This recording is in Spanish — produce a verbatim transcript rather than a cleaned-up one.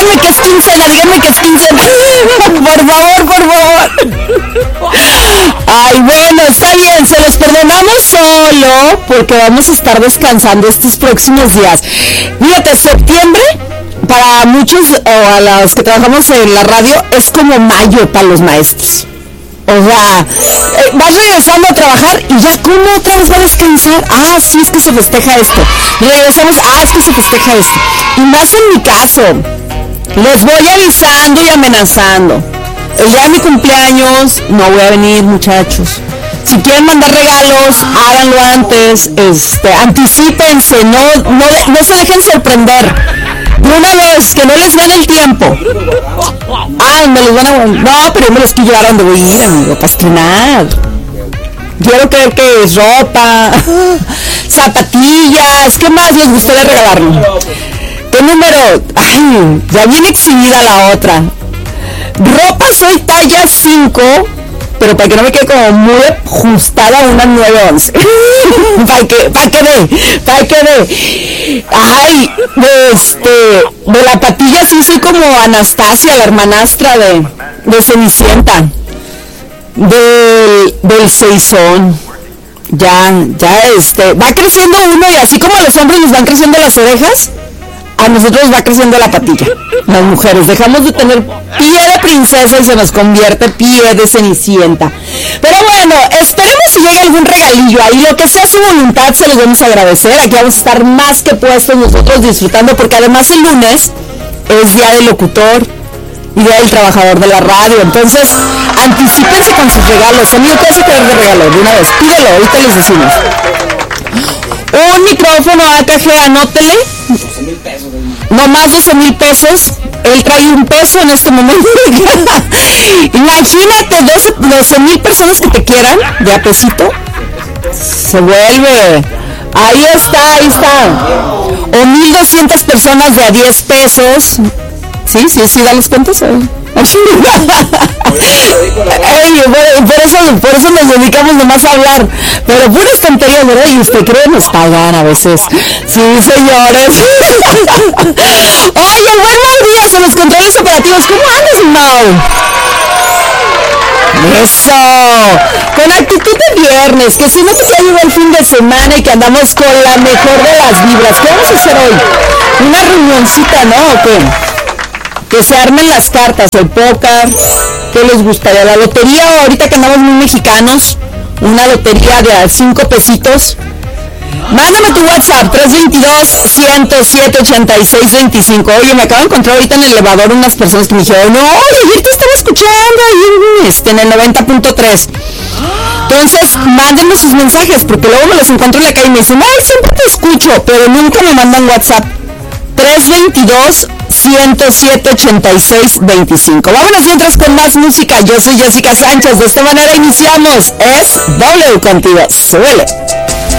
díganme que es quincena, díganme que es quincena. Por favor, por favor. Ay, bueno, está bien, se los perdonamos solo porque vamos a estar descansando estos próximos días. Fíjate, septiembre para muchos o a los que trabajamos en la radio es como mayo para los maestros. O sea, eh, vas regresando a trabajar y ya, ¿cómo otra vez va a descansar? Ah, sí, es que se festeja esto. Y regresamos, ah, es que se festeja esto. Y más en mi caso, les voy avisando y amenazando. El día de mi cumpleaños no voy a venir, muchachos. Si quieren mandar regalos, háganlo antes, este, anticípense, no, no, no se dejen sorprender. De una vez, que no les gane el tiempo. Ah, me los van a... No, pero yo me los quiero llevar a donde voy a ir, amigo, para estrenar. Quiero creer que es ropa, zapatillas, ¿qué más les gustaría regalarme? ¿Qué número? Ay, ya viene exhibida la otra. Ropa soy talla cinco, pero para que no me quede como muy ajustada a una nueve once. para que, para que ve, para que ve. Ay, de este, de la patilla sí soy como Anastasia, la hermanastra de, de Cenicienta. Del, del seisón. Ya, ya este, va creciendo uno y así como a los hombres nos van creciendo las orejas, a nosotros va creciendo la patilla. Las mujeres dejamos de tener pie de princesa y se nos convierte pie de Cenicienta. Pero bueno, esperemos si llega algún regalillo ahí, lo que sea su voluntad se los vamos a agradecer. Aquí vamos a estar más que puestos nosotros disfrutando, porque además el lunes es día del locutor y día del trabajador de la radio. Entonces, anticípense con sus regalos. Amigo, ¿qué vas a querer de regalo? De una vez, pídelo, ahorita les decimos. Un micrófono A K G, anótele. No más doce mil pesos. Él trae un peso en este momento. Imagínate doce mil personas que te quieran de a pesito. Se vuelve. Ahí está, ahí está. O mil doscientas personas de a diez pesos. Sí, sí, sí, dales cuentas. ¿Eh? Ey, por eso, por eso nos dedicamos nomás a hablar, pero puras tonterías, ¿verdad? Y usted cree nos pagan a veces. Sí, señores. Oye, buenos días en los controles operativos. ¿Cómo andas, Mau? Eso, con actitud de viernes, que si no te llegó el fin de semana y que andamos con la mejor de las vibras. ¿Qué vamos a hacer hoy? Una reunioncita, ¿no? ¿O qué? Que se armen las cartas, el póker, ¿qué les gustaría? La lotería, ahorita que andamos muy mexicanos, una lotería de a cinco pesitos. Mándame tu WhatsApp, tres dos dos, ciento siete, ochenta y seis veinticinco. Oye, me acabo de encontrar ahorita en el elevador unas personas que me dijeron, no, oye, ayer te estaba escuchando ahí este, en el noventa punto tres. Entonces, mándenme sus mensajes, porque luego me los encuentro en la calle y me dicen, ay, siempre te escucho, pero nunca me mandan WhatsApp. tres dos dos, ciento siete, ochenta y seis veinticinco. Vámonos mientras con más música. Yo soy Jessica Sánchez. De esta manera iniciamos. Es W contigo. Suele.